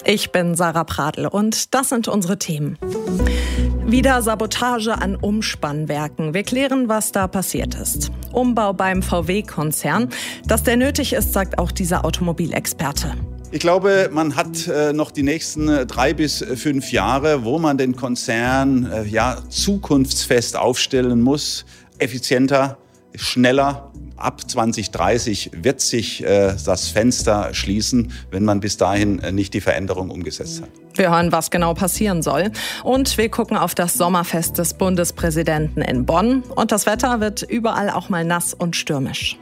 Ich bin Sarah Pradl und das sind unsere Themen. Wieder Sabotage an Umspannwerken. Wir klären, was da passiert ist. Umbau beim VW-Konzern. Dass der nötig ist, sagt auch dieser Automobilexperte. Ich glaube, man hat noch die nächsten 3 bis 5 Jahre, wo man den Konzern zukunftsfest aufstellen muss. Effizienter, schneller. Ab 2030 wird sich das Fenster schließen, wenn man bis dahin nicht die Veränderung umgesetzt hat. Wir hören, was genau passieren soll. Und wir gucken auf das Sommerfest des Bundespräsidenten in Bonn. Und das Wetter wird überall auch mal nass und stürmisch.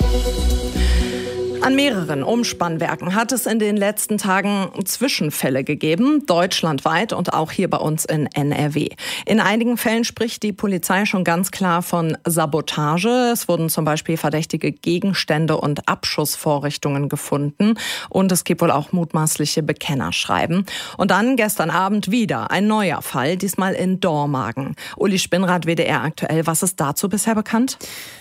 An mehreren Umspannwerken hat es in den letzten Tagen Zwischenfälle gegeben, deutschlandweit und auch hier bei uns in NRW. In einigen Fällen spricht die Polizei schon ganz klar von Sabotage. Es wurden zum Beispiel verdächtige Gegenstände und Abschussvorrichtungen gefunden. Und es gibt wohl auch mutmaßliche Bekennerschreiben. Und dann gestern Abend wieder ein neuer Fall, diesmal in Dormagen. Uli Spinnrad, WDR aktuell. Was ist dazu bisher bekannt?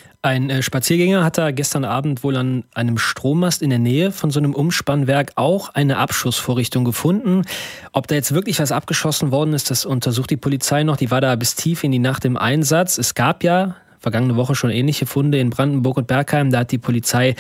Ein Spaziergänger hat da gestern Abend wohl an einem Strommast in der Nähe von so einem Umspannwerk auch eine Abschussvorrichtung gefunden. Ob da jetzt wirklich was abgeschossen worden ist, das untersucht die Polizei noch. Die war da bis tief in die Nacht im Einsatz. Es gab ja vergangene Woche schon ähnliche Funde in Brandenburg und Bergheim. Da hat die Polizei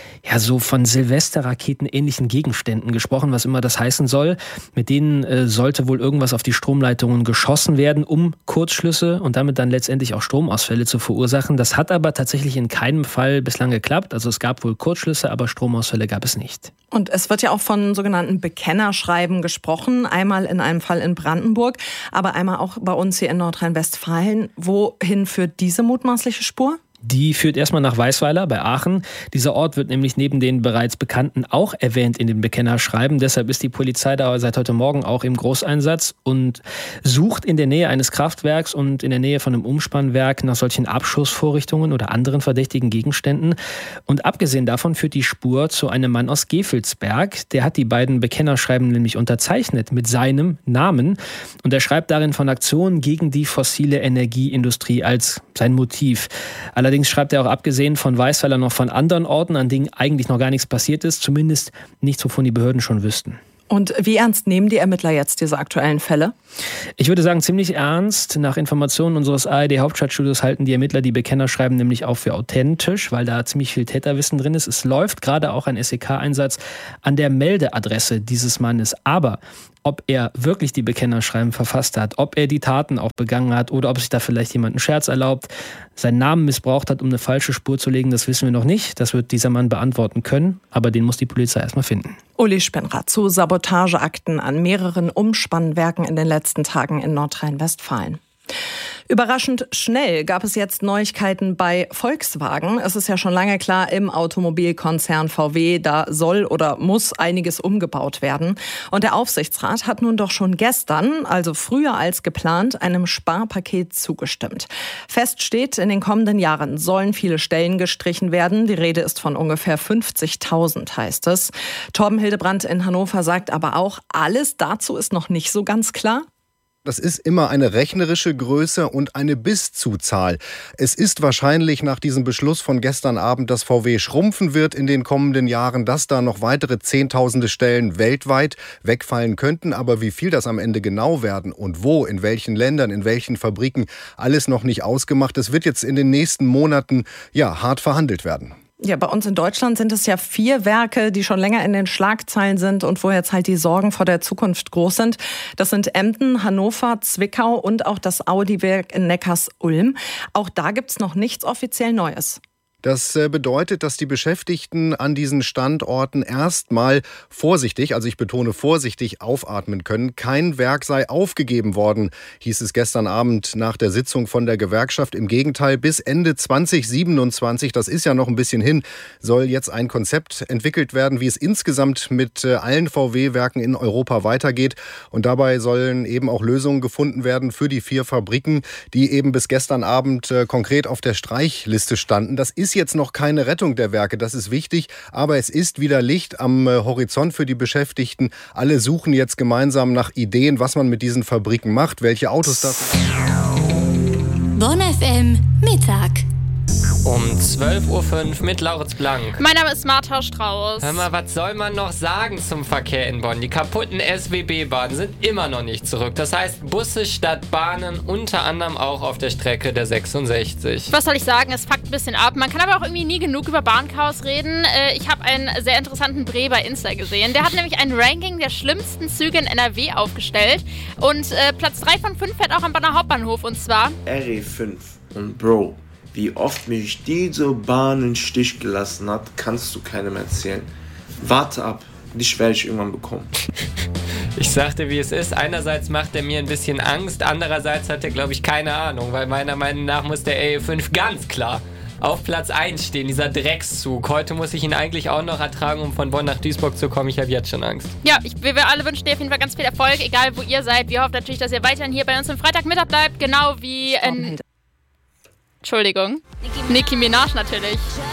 so von Silvesterraketen ähnlichen Gegenständen gesprochen, was immer das heißen soll. Mit denen sollte wohl irgendwas auf die Stromleitungen geschossen werden, um Kurzschlüsse und damit dann letztendlich auch Stromausfälle zu verursachen. Das hat aber tatsächlich in keinem Fall bislang geklappt. Also es gab wohl Kurzschlüsse, aber Stromausfälle gab es nicht. Und es wird ja auch von sogenannten Bekennerschreiben gesprochen. Einmal in einem Fall in Brandenburg, aber einmal auch bei uns hier in Nordrhein-Westfalen. Wohin führt diese mutmaßliche Spur? Die führt erstmal nach Weisweiler bei Aachen. Dieser Ort wird nämlich neben den bereits Bekannten auch erwähnt in den Bekennerschreiben. Deshalb ist die Polizei da seit heute Morgen auch im Großeinsatz und sucht in der Nähe eines Kraftwerks und in der Nähe von einem Umspannwerk nach solchen Abschussvorrichtungen oder anderen verdächtigen Gegenständen. Und abgesehen davon führt die Spur zu einem Mann aus Gevelsberg. Der hat die beiden Bekennerschreiben nämlich unterzeichnet mit seinem Namen. Und er schreibt darin von Aktionen gegen die fossile Energieindustrie als sein Motiv. Allerdings schreibt er auch abgesehen von Weisweiler noch von anderen Orten, an denen eigentlich noch gar nichts passiert ist, zumindest nichts, wovon die Behörden schon wüssten. Und wie ernst nehmen die Ermittler jetzt diese aktuellen Fälle? Ich würde sagen, ziemlich ernst. Nach Informationen unseres ARD-Hauptstadtstudios halten die Ermittler die Bekennerschreiben nämlich auch für authentisch, weil da ziemlich viel Täterwissen drin ist. Es läuft gerade auch ein SEK-Einsatz an der Meldeadresse dieses Mannes. Aber ob er wirklich die Bekennerschreiben verfasst hat, ob er die Taten auch begangen hat oder ob sich da vielleicht jemand einen Scherz erlaubt, seinen Namen missbraucht hat, um eine falsche Spur zu legen, das wissen wir noch nicht. Das wird dieser Mann beantworten können, aber den muss die Polizei erstmal finden. Uli Spinnrad zu Sabotageakten an mehreren Umspannwerken in den letzten Tagen in Nordrhein-Westfalen. Überraschend schnell gab es jetzt Neuigkeiten bei Volkswagen. Es ist ja schon lange klar, im Automobilkonzern VW, da soll oder muss einiges umgebaut werden. Und der Aufsichtsrat hat nun doch schon gestern, also früher als geplant, einem Sparpaket zugestimmt. Fest steht, in den kommenden Jahren sollen viele Stellen gestrichen werden. Die Rede ist von ungefähr 50.000, heißt es. Torben Hildebrandt in Hannover sagt aber auch, alles dazu ist noch nicht so ganz klar. Das ist immer eine rechnerische Größe und eine Bis-zu-Zahl. Es ist wahrscheinlich nach diesem Beschluss von gestern Abend, dass VW schrumpfen wird in den kommenden Jahren, dass da noch weitere Zehntausende Stellen weltweit wegfallen könnten. Aber wie viel das am Ende genau werden und wo, in welchen Ländern, in welchen Fabriken, alles noch nicht ausgemacht. Das wird jetzt in den nächsten Monaten hart verhandelt werden. Ja, bei uns in Deutschland sind es ja 4 Werke, die schon länger in den Schlagzeilen sind und wo jetzt halt die Sorgen vor der Zukunft groß sind. Das sind Emden, Hannover, Zwickau und auch das Audi-Werk in Neckarsulm. Auch da gibt's noch nichts offiziell Neues. Das bedeutet, dass die Beschäftigten an diesen Standorten erstmal vorsichtig, also ich betone vorsichtig, aufatmen können. Kein Werk sei aufgegeben worden, hieß es gestern Abend nach der Sitzung von der Gewerkschaft. Im Gegenteil, bis Ende 2027, das ist ja noch ein bisschen hin, soll jetzt ein Konzept entwickelt werden, wie es insgesamt mit allen VW-Werken in Europa weitergeht. Und dabei sollen eben auch Lösungen gefunden werden für die 4 Fabriken, die eben bis gestern Abend konkret auf der Streichliste standen. Das ist jetzt noch keine Rettung der Werke, das ist wichtig, aber es ist wieder Licht am Horizont für die Beschäftigten. Alle suchen jetzt gemeinsam nach Ideen, was man mit diesen Fabriken macht, welche Autos das... Bonn FM Mittag. Um 12.05 Uhr mit Lauritz Blank. Mein Name ist Martha Strauß. Hör mal, was soll man noch sagen zum Verkehr in Bonn? Die kaputten SWB-Bahnen sind immer noch nicht zurück. Das heißt, Busse statt Bahnen, unter anderem auch auf der Strecke der 66. Was soll ich sagen? Es fuckt ein bisschen ab. Man kann aber auch irgendwie nie genug über Bahnchaos reden. Ich habe einen sehr interessanten Bre bei Insta gesehen. Der hat nämlich ein Ranking der schlimmsten Züge in NRW aufgestellt. Und Platz 3 von 5 fährt auch am Bonner Hauptbahnhof. Und zwar RE5. Und Bro, wie oft mich diese Bahn im Stich gelassen hat, kannst du keinem erzählen. Warte ab, dich werde ich irgendwann bekommen. Ich sagte, wie es ist. Einerseits macht er mir ein bisschen Angst, andererseits hat er, glaube ich, keine Ahnung, weil meiner Meinung nach muss der RE5 ganz klar auf Platz 1 stehen, dieser Dreckszug. Heute muss ich ihn eigentlich auch noch ertragen, um von Bonn nach Duisburg zu kommen. Ich habe jetzt schon Angst. Ja, wir alle wünschen dir auf jeden Fall ganz viel Erfolg, egal wo ihr seid. Wir hoffen natürlich, dass ihr weiterhin hier bei uns im Freitagmittag bleibt, genau wie Entschuldigung. Nicki Minaj natürlich.